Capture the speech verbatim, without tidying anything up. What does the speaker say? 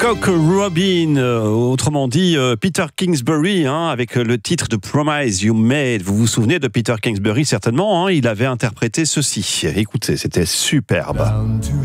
Cock Robin, euh, autrement dit euh, Peter Kingsbury, hein, avec le titre de Promise You Made. Vous vous souvenez de Peter Kingsbury certainement, hein, il avait interprété ceci. Écoutez, c'était superbe.